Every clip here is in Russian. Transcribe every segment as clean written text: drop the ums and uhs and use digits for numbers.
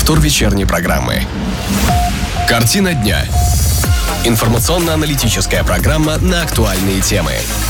Повтор вечерней программы. Картина дня. Информационно-аналитическая программа на актуальные темы.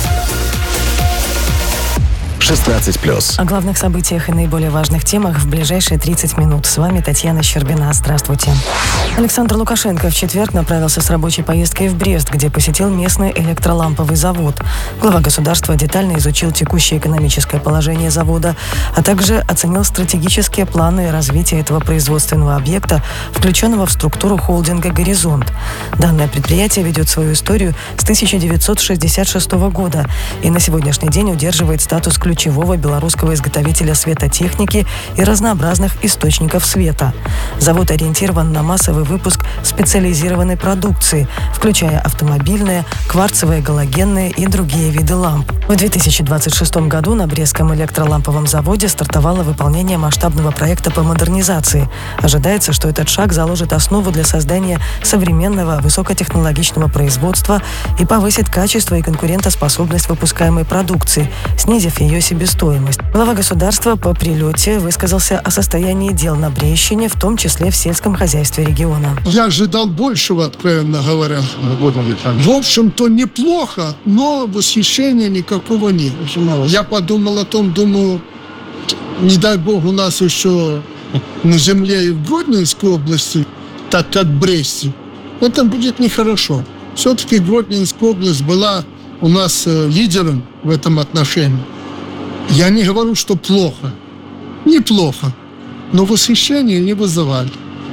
16+. О главных событиях и наиболее важных темах в ближайшие 30 минут. С вами Татьяна Щербина. Здравствуйте. Александр Лукашенко в четверг направился с рабочей поездкой в Брест, где посетил местный электроламповый завод. Глава государства детально изучил текущее экономическое положение завода, а также оценил стратегические планы развития этого производственного объекта, включенного в структуру холдинга «Горизонт». Данное предприятие ведет свою историю с 1966 года и на сегодняшний день удерживает статус ключевого белорусского изготовителя светотехники и разнообразных источников света. Завод ориентирован на массовый выпуск специализированной продукции, включая автомобильные, кварцевые, галогенные и другие виды ламп. В 2026 году на Брестском электроламповом заводе стартовало выполнение масштабного проекта по модернизации. Ожидается, что этот шаг заложит основу для создания современного высокотехнологичного производства и повысит качество и конкурентоспособность выпускаемой продукции, снизив ее себестоимость. Глава государства по прилете высказался о состоянии дел на Брестщине, в том числе в сельском хозяйстве региона. Я ожидал большего, откровенно говоря. В общем-то, неплохо, но восхищения никакого нет. Я подумал о том, думаю, не дай бог у нас еще на земле и в Гродненской области, так как в Бресте, это будет нехорошо. Все-таки Гродненская область была у нас лидером в этом отношении. Я не говорю, что плохо. Неплохо. Но восхищения не вызывали.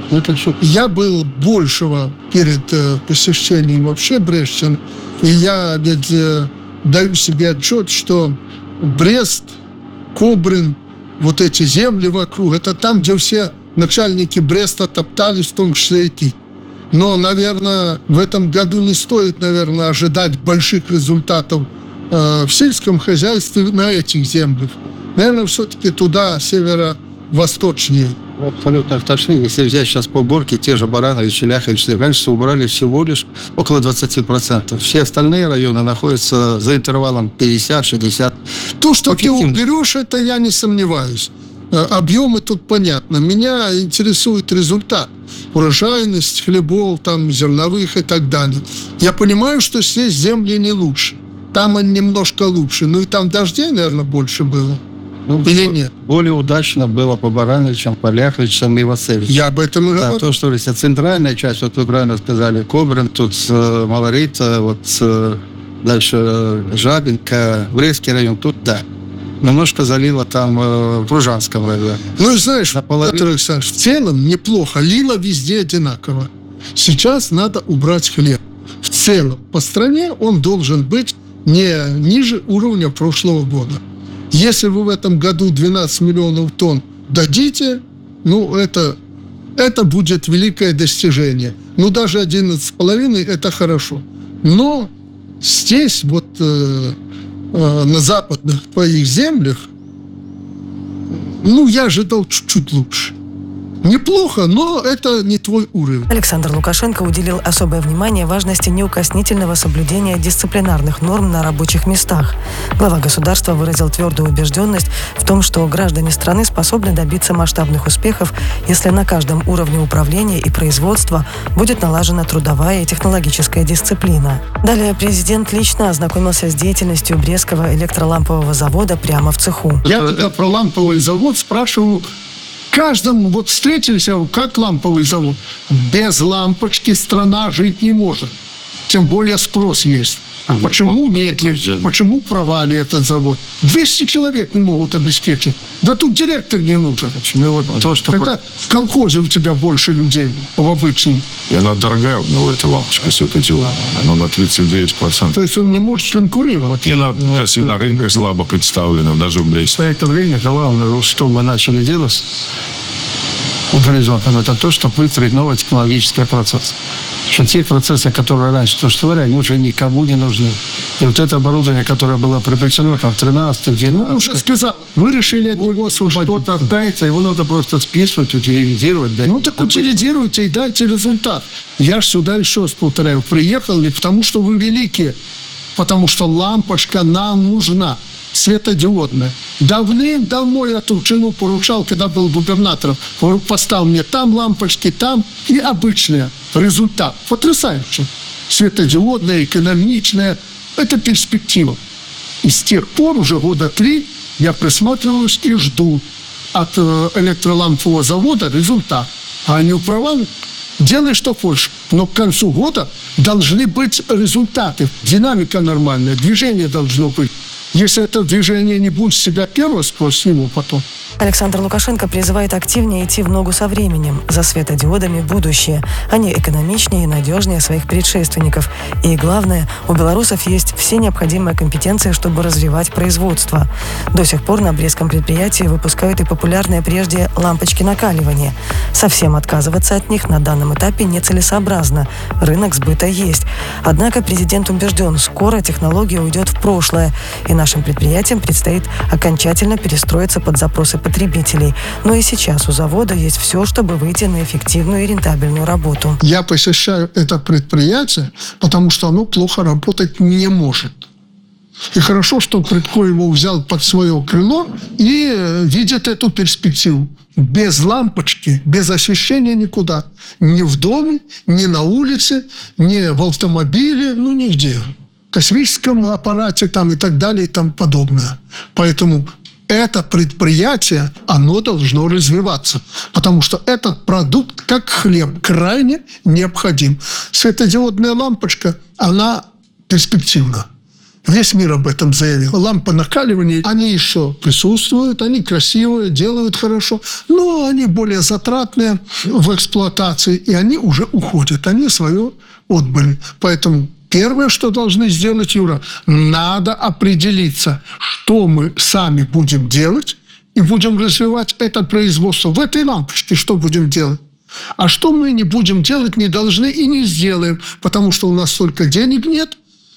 Я был большего перед посещением вообще Брестщины. И я ведь даю себе отчет, что Брест, Кобрин, вот эти земли вокруг, это там, где все начальники Бреста топтались, в том числе и ты. Но, наверное, в этом году не стоит, наверное, ожидать больших результатов в сельском хозяйстве на этих землях. Наверное, все-таки туда, северо-восточнее. Абсолютно точно. Если взять сейчас по уборке, те же Барановичи, Ляховичи, раньше убрали всего лишь около 20%. Все остальные районы находятся за интервалом 50-60%. То, что ты уберешь, это я не сомневаюсь. Объемы тут понятно. Меня интересует результат. Урожайность хлебов, там, зерновых и так далее. Я понимаю, что здесь земли не лучше. Там они немножко лучше. Ну и там дождей, наверное, больше было. Или нет? Более удачно было по Барановичам, по Ляховичам и Васильевичам. Я об этом и говорю. Да, то, что говорится, центральная часть, вот вы правильно сказали, Кобрин, тут Малорита, вот дальше Жабинка, Брестский район, тут да. Немножко залило там в Лужанском районе. Ну, знаешь, Петр Александрович, в целом неплохо. Лило везде одинаково. Сейчас надо убрать хлеб. В целом, по стране он должен быть не ниже уровня прошлого года. Если вы в этом году 12 миллионов тонн дадите, ну, это будет великое достижение. Ну, даже 11,5 – это хорошо. Но здесь, вот на западных твоих землях, ну, я ожидал чуть-чуть лучше. Неплохо, но это не твой уровень. Александр Лукашенко уделил особое внимание важности неукоснительного соблюдения дисциплинарных норм на рабочих местах. Глава государства выразил твердую убежденность в том, что граждане страны способны добиться масштабных успехов, если на каждом уровне управления и производства будет налажена трудовая и технологическая дисциплина. Далее президент лично ознакомился с деятельностью Брестского электролампового завода прямо в цеху. Я тогда про ламповый завод спрашиваю каждому, вот встретился, как ламповый завод. Без лампочки страна жить не может. Тем более спрос есть. Почему медленно? Почему провали этот завод? 200 человек не могут обеспечить. Да тут директор не нужен. Это в колхозе у тебя больше людей в обычном. И она дорогая, но эта лампочка все-таки она на 39%. То есть он не может конкурировать. И на рынке слабо представлена, даже в Бресте. В это время главное, что мы начали делать у «Горизонта», это то, что выстроить новый технологический процесс. Что те процессы, которые раньше существовали, они уже никому не нужны. И вот это оборудование, которое было приобретено там, в 13-м, уже сказал, вы решили от него что-то отдается, его надо просто списывать, утилизировать. Ну так утилизируйте и дайте результат. Я ж сюда еще раз повторяю, приехал не потому, что вы великие, потому что лампочка нам нужна. светодиодная. Давным-давно я эту жену поручал, когда был губернатором. Он поставил мне там лампочки, там и обычные. Результат потрясающий. Светодиодная, экономичная. Это перспектива. И с тех пор уже года 3 я присматриваюсь и жду от электролампового завода результат. А они управляют. Делай, что хочешь. Но к концу года должны быть результаты. Динамика нормальная, движение должно быть. Если это движение не будет себя первого, спроси его потом. Александр Лукашенко призывает активнее идти в ногу со временем. За светодиодами будущее. Они экономичнее и надежнее своих предшественников. И главное, у белорусов есть все необходимые компетенции, чтобы развивать производство. До сих пор на Брестском предприятии выпускают и популярные прежде лампочки накаливания. Совсем отказываться от них на данном этапе нецелесообразно. Рынок сбыта есть. Однако президент убежден, скоро технология уйдет в прошлое, и нашим предприятиям предстоит окончательно перестроиться под запросы потребителей. Но и сейчас у завода есть все, чтобы выйти на эффективную и рентабельную работу. Я посещаю это предприятие, потому что оно плохо работать не может. И хорошо, что Прядко его взял под свое крыло и видит эту перспективу. Без лампочки, без освещения никуда. Ни в доме, ни на улице, ни в автомобиле, нигде. В космическом аппарате там и так далее и тому подобное. Поэтому это предприятие, оно должно развиваться. Потому что этот продукт, как хлеб, крайне необходим. Светодиодная лампочка, она перспективна. Весь мир об этом заявил. Лампы накаливания, они еще присутствуют, они красивые, делают хорошо, но они более затратные в эксплуатации, и они уже уходят, они свое отбыли. Поэтому первое, что должны сделать, Юра, надо определиться, что мы сами будем делать, и будем развивать это производство. В этой лампочке что будем делать? А что мы не будем делать, не должны и не сделаем, потому что у нас столько денег нет.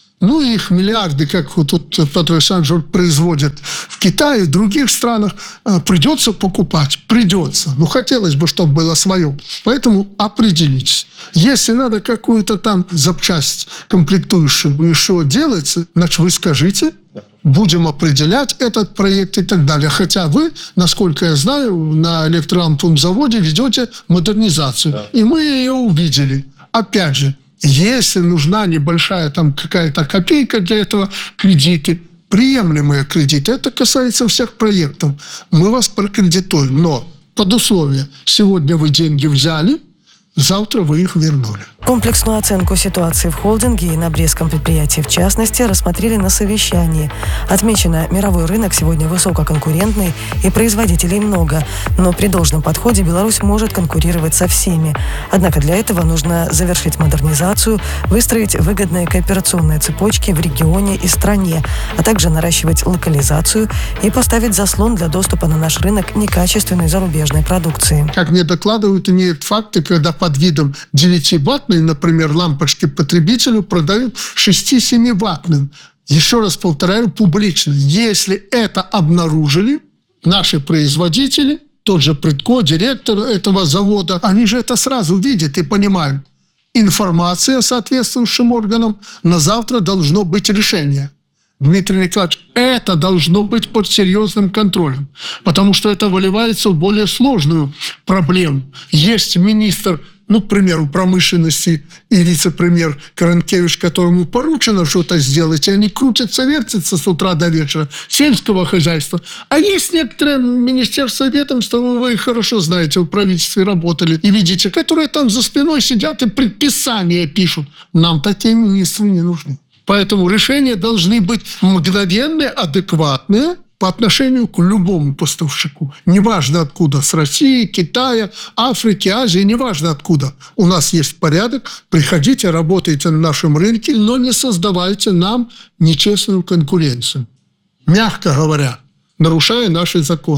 Их миллиарды, как вот тут Петр Александрович производит в Китае, в других странах, придется покупать. Придется. Хотелось бы, чтобы было свое. Поэтому определитесь. Если надо какую-то там запчасть комплектующую еще делать, значит, вы скажите, будем определять этот проект и так далее. Хотя вы, насколько я знаю, на электроламповом заводе ведете модернизацию. Да. И мы ее увидели. Опять же, если нужна небольшая там какая-то копейка для этого, кредиты, приемлемые кредиты, это касается всех проектов. Мы вас прокредитуем, но под условием, сегодня вы деньги взяли, завтра вы их вернули. Комплексную оценку ситуации в холдинге и на Брестском предприятии в частности рассмотрели на совещании. Отмечено, мировой рынок сегодня высококонкурентный и производителей много, но при должном подходе Беларусь может конкурировать со всеми. Однако для этого нужно завершить модернизацию, выстроить выгодные кооперационные цепочки в регионе и стране, а также наращивать локализацию и поставить заслон для доступа на наш рынок некачественной зарубежной продукции. Как мне докладывают, имеют факты, когда под видом 9-ваттной, например, лампочки потребителю продают 6-7-ваттным. Еще раз повторяю публично. Если это обнаружили наши производители, тот же Прядко, директор этого завода, они же это сразу видят и понимают. Информация соответствующим органам, на завтра должно быть решение. Дмитрий Николаевич, это должно быть под серьезным контролем, потому что это выливается в более сложную проблему. Есть министр, к примеру, промышленности и вице-премьер Каранкевич, которому поручено что-то сделать, и они крутятся, вертятся с утра до вечера, сельского хозяйства. А есть некоторые министерства, ведомства, вы их хорошо знаете, в правительстве работали, и видите, которые там за спиной сидят и предписания пишут. Нам такие министры не нужны. Поэтому решения должны быть мгновенные, адекватные по отношению к любому поставщику. Неважно откуда, с России, Китая, Африки, Азии, неважно откуда. У нас есть порядок, приходите, работайте на нашем рынке, но не создавайте нам нечестную конкуренцию. Мягко говоря, нарушая наши законы.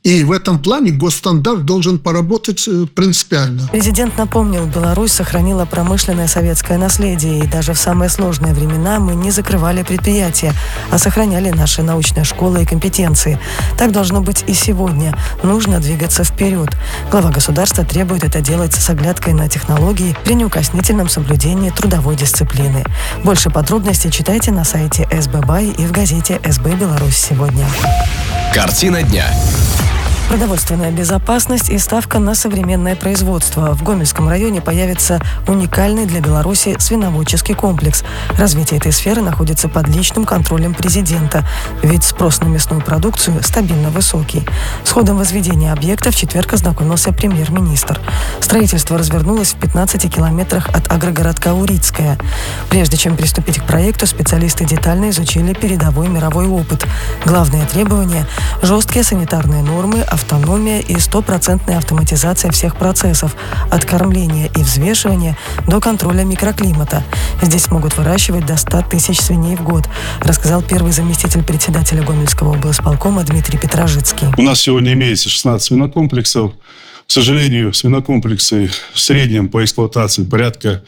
И в этом плане госстандарт должен поработать принципиально. Президент напомнил, Беларусь сохранила промышленное советское наследие, и даже в самые сложные времена мы не закрывали предприятия, а сохраняли наши научные школы и компетенции. Так должно быть и сегодня. Нужно двигаться вперед. Глава государства требует это делать с оглядкой на технологии при неукоснительном соблюдении трудовой дисциплины. Больше подробностей читайте на сайте СБ.Бай и в газете «СБ Беларусь сегодня». Картина дня. Продовольственная безопасность и ставка на современное производство. В Гомельском районе появится уникальный для Беларуси свиноводческий комплекс. Развитие этой сферы находится под личным контролем президента, ведь спрос на мясную продукцию стабильно высокий. С ходом возведения объекта в четверг ознакомился премьер-министр. Строительство развернулось в 15 километрах от агрогородка Урицкая. Прежде чем приступить к проекту, специалисты детально изучили передовой мировой опыт. Главные требования – жесткие санитарные нормы, автономия и 100% автоматизация всех процессов, от кормления и взвешивания до контроля микроклимата. Здесь могут выращивать до 100 тысяч свиней в год, рассказал первый заместитель председателя Гомельского облсполкома Дмитрий Петрожицкий. У нас сегодня имеется 16 свинокомплексов. К сожалению, свинокомплексы в среднем по эксплуатации порядка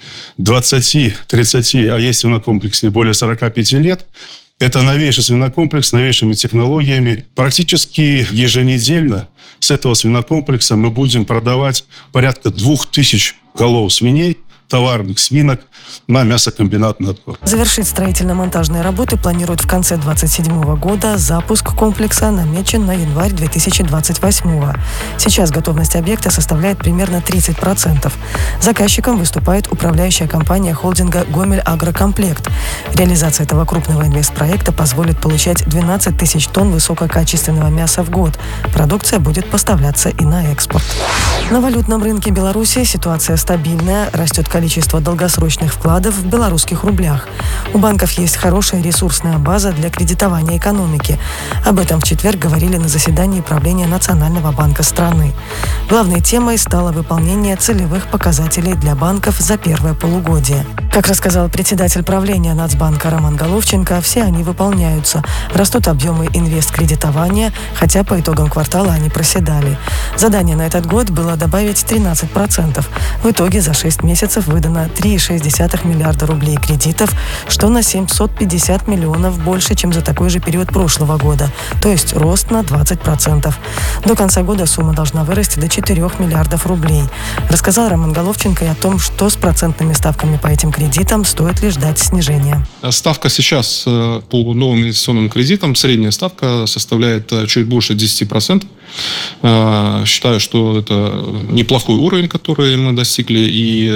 20-30, а есть свинокомплексы более 45 лет. Это новейший свинокомплекс с новейшими технологиями. Практически еженедельно с этого свинокомплекса мы будем продавать порядка 2000 голов свиней, товарных свинок на мясокомбинат «Надкор». Завершить строительно-монтажные работы планируют в конце 2027 года. Запуск комплекса намечен на январь 2028. Сейчас готовность объекта составляет примерно 30%. Заказчиком выступает управляющая компания холдинга «Гомель Агрокомплект». Реализация этого крупного инвестпроекта позволит получать 12 тысяч тонн высококачественного мяса в год. Продукция будет поставляться и на экспорт. На валютном рынке Беларуси ситуация стабильная. Растет количество долгосрочных вкладов в белорусских рублях. У банков есть хорошая ресурсная база для кредитования экономики. Об этом в четверг говорили на заседании правления Национального банка страны. Главной темой стало выполнение целевых показателей для банков за первое полугодие. Как рассказал председатель правления Нацбанка Роман Головченко, все они выполняются. Растут объемы инвесткредитования, хотя по итогам квартала они проседали. Задание на этот год было добавить 13%. В итоге за 6 месяцев выдано 3,6 миллиарда рублей кредитов, что на 750 миллионов больше, чем за такой же период прошлого года, то есть рост на 20%. До конца года сумма должна вырасти до 4 миллиардов рублей. Рассказал Роман Головченко и о том, что с процентными ставками по этим кредитам стоит ли ждать снижения. Ставка сейчас по новым инвестиционным кредитам, средняя ставка составляет чуть больше 10%. Считаю, что это неплохой уровень, который мы достигли, и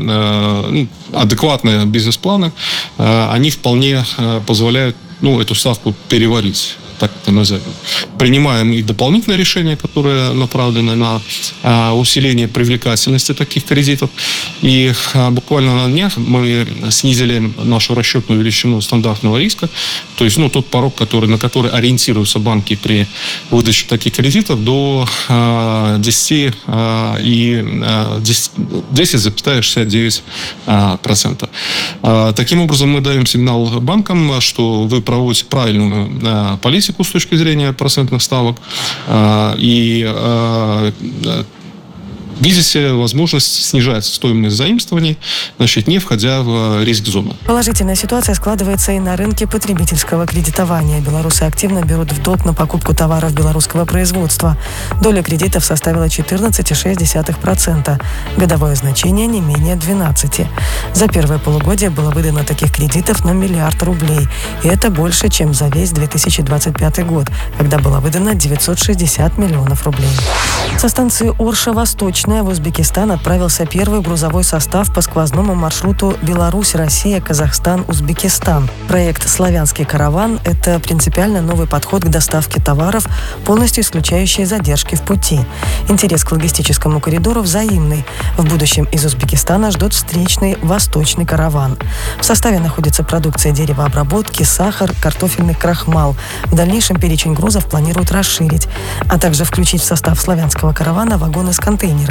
адекватные бизнес-планы, они вполне позволяют эту ставку переварить. Так это назовем. Принимаем и дополнительные решения, которые направлены на усиление привлекательности таких кредитов. И буквально на днях мы снизили нашу расчетную величину стандартного риска. То есть на который ориентируются банки при выдаче таких кредитов до 10,69%. Таким образом, мы даем сигнал банкам, что вы проводите правильную политику с точки зрения процентных ставок и видите возможность снижать стоимость заимствований, не входя в риск-зону. Положительная ситуация складывается и на рынке потребительского кредитования. Белорусы активно берут в долг на покупку товаров белорусского производства. Доля кредитов составила 14,6%. Годовое значение не менее 12%. За первое полугодие было выдано таких кредитов на 1 миллиард рублей. И это больше, чем за весь 2025 год, когда было выдано 960 миллионов рублей. Со станции Орша-Восточная в Узбекистан отправился первый грузовой состав по сквозному маршруту Беларусь, Россия, Казахстан, Узбекистан. Проект «Славянский караван» – это принципиально новый подход к доставке товаров, полностью исключающий задержки в пути. Интерес к логистическому коридору взаимный. В будущем из Узбекистана ждут встречный восточный караван. В составе находится продукция деревообработки, сахар, картофельный крахмал. В дальнейшем перечень грузов планируют расширить, а также включить в состав славянского каравана вагоны с контейнерами.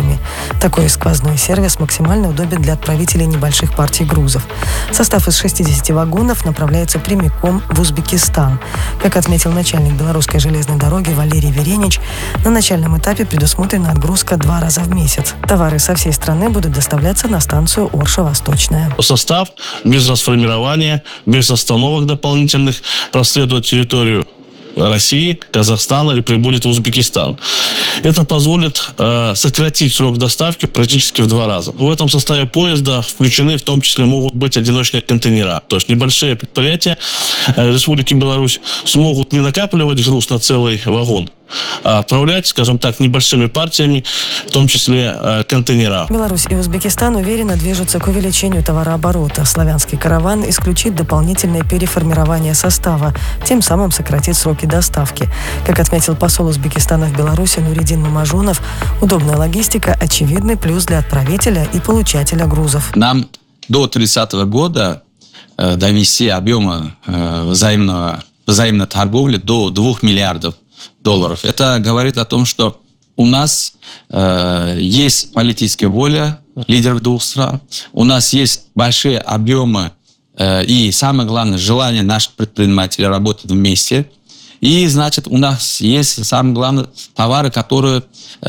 пассажирами. Такой сквозной сервис максимально удобен для отправителей небольших партий грузов. Состав из 60 вагонов направляется прямиком в Узбекистан. Как отметил начальник белорусской железной дороги Валерий Веренич, на начальном этапе предусмотрена отгрузка 2 раза в месяц. Товары со всей страны будут доставляться на станцию Орша-Восточная. Состав без расформирования, без остановок дополнительных проследует территорию России, Казахстана и прибудет в Узбекистан. Это позволит сократить срок доставки практически в 2 раза. В этом составе поезда включены в том числе могут быть одиночные контейнера. То есть небольшие предприятия Республики Беларусь смогут не накапливать груз на целый вагон, а отправлять, скажем так, небольшими партиями, в том числе контейнера. Беларусь и Узбекистан уверенно движутся к увеличению товарооборота. Славянский караван исключит дополнительное переформирование состава, тем самым сократит сроки доставки. Как отметил посол Узбекистана в Беларуси Нуридин Мамажонов, удобная логистика – очевидный плюс для отправителя и получателя грузов. Нам до 30 года довести объемы взаимной торговли до 2 миллиардов долларов. Это говорит о том, что у нас есть политическая воля лидеров 2 стран, у нас есть большие объемы и, самое главное, желание наших предпринимателей работать вместе. И, значит, у нас есть, самое главное, товары, которые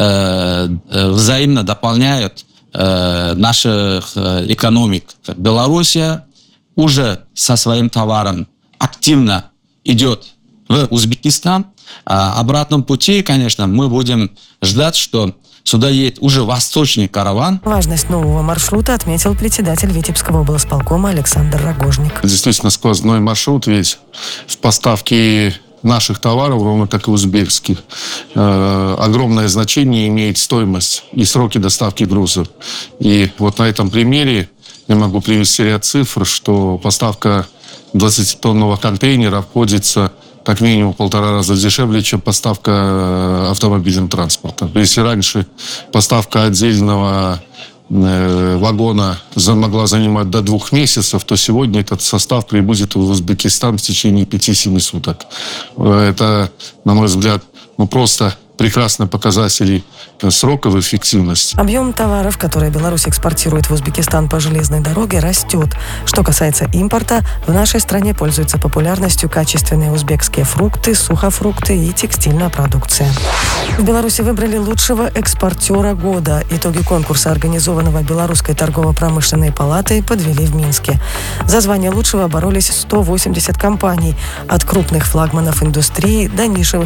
взаимно дополняют нашу экономику. Белоруссия уже со своим товаром активно идет в Узбекистан. А обратном пути, конечно, мы будем ждать, что сюда едет уже восточный караван. Важность нового маршрута отметил председатель Витебского облсполкома Александр Рогожник. Действительно сквозной маршрут весь в поставке наших товаров, ровно как и узбекских. Огромное значение имеет стоимость и сроки доставки грузов. И вот на этом примере я могу привести ряд цифр, что поставка 20-тонного контейнера обходится как минимум 1,5 раза дешевле, чем поставка автомобильным транспортом. Если раньше поставка отдельного вагона могла занимать до 2 месяцев, то сегодня этот состав прибудет в Узбекистан в течение 5-7 суток. Это, на мой взгляд, просто прекрасные показатели сроков и эффективности. Объем товаров, которые Беларусь экспортирует в Узбекистан по железной дороге, растет. Что касается импорта, в нашей стране пользуются популярностью качественные узбекские фрукты, сухофрукты и текстильная продукция. В Беларуси выбрали лучшего экспортера года. Итоги конкурса, организованного Белорусской торгово-промышленной палатой, подвели в Минске. За звание лучшего боролись 180 компаний, от крупных флагманов индустрии до нишевых